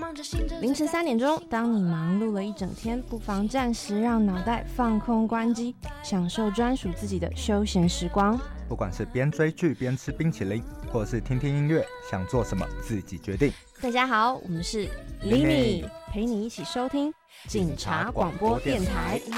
凌晨3点钟，当你忙碌了一整天，不妨暂时让脑袋放空关机，享受专属自己的休闲时光。 不管是边追剧边吃冰淇淋，或是听听音乐，想做什么自己决定。 大家好，我们是 Lini， 陪你一起收听警察广播电台。